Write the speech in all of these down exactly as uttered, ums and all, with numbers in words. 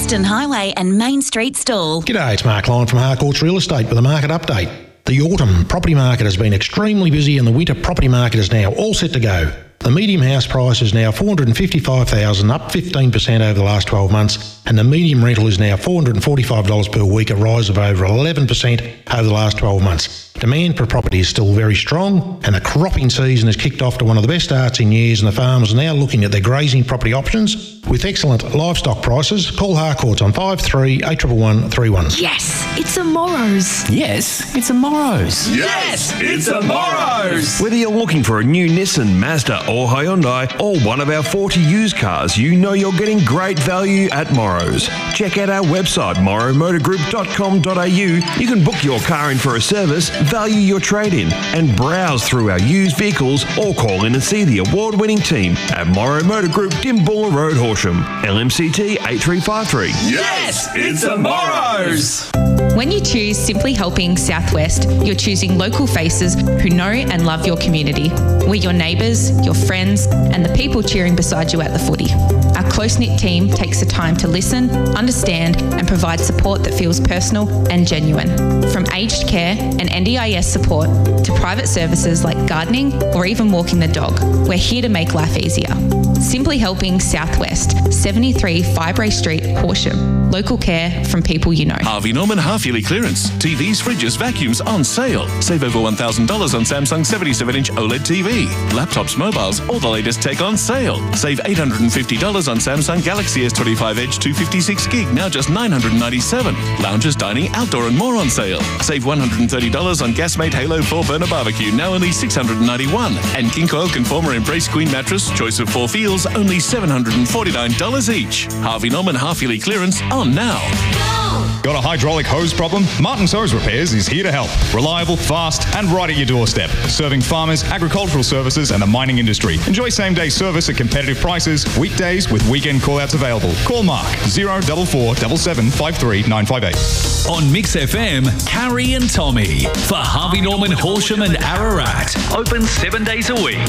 Western Highway and Main Street Stall. G'day, it's Mark Lyon from Harcourts Real Estate with a market update. The autumn property market has been extremely busy and the winter property market is now all set to go. The medium house price is now four hundred fifty-five thousand dollars, up fifteen percent over the last twelve months, and the medium rental is now four hundred forty-five dollars per week, a rise of over eleven percent over the last twelve months. Demand for property is still very strong, and the cropping season has kicked off to one of the best starts in years, and the farmers are now looking at their grazing property options. With excellent livestock prices, call Harcourts on five three eight one one three one. Yes, it's a Morrow's. Yes, it's a Morrow's. Yes, it's a Morrow's. Whether you're looking for a new Nissan, Mazda or Hyundai, or one of our forty used cars, you know you're getting great value at Morrow's. Check out our website, morrow motor group dot com dot a u. You can book your car in for a service, value your trade-in, and browse through our used vehicles, or call in and see the award-winning team at Morrow Motor Group, Dimbulla Road, Horsham. L M C T eight three five three. Yes, it's a Morrow's. When you choose Simply Helping Southwest, you're choosing local faces who know and love your community. We're your neighbours, your friends, and the people cheering beside you at the footy. Our close-knit team takes the time to listen, understand, and provide support that feels personal and genuine. From aged care and N D I S support to private services like gardening or even walking the dog, we're here to make life easier. Simply Helping Southwest, seventy-three Fibrae Street, Horsham. Local care from people you know. Harvey Norman half-yearly clearance. T Vs, fridges, vacuums on sale. Save over one thousand dollars on Samsung seventy-seven inch OLED T V. Laptops, mobiles, all the latest tech on sale. Save eight hundred fifty dollars on Samsung Galaxy S twenty-five Edge two fifty-six gig, now just nine hundred ninety-seven dollars. Lounges, dining, outdoor and more on sale. Save one hundred thirty dollars on Gasmate Halo four burner barbecue, now only six hundred ninety-one dollars. And King Coil Conformer Embrace Queen mattress, choice of four feels, only seven hundred forty-nine dollars each. Harvey Norman half-yearly clearance on now. Got a hydraulic hose problem? Martin's Hose Repairs is here to help. Reliable, fast, and right at your doorstep. Serving farmers, agricultural services, and the mining industry. Enjoy same-day service at competitive prices, weekdays with weekend call-outs available. Call Mark, zero four four seven seven five three nine five eight. On Mix F M, Carrie and Tommy. For Harvey Norman, Horsham and Ararat. Open seven days a week.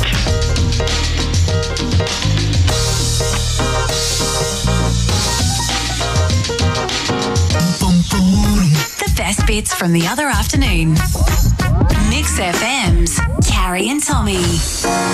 The best bits from the other afternoon. Mix F M's Carrie and Tommy.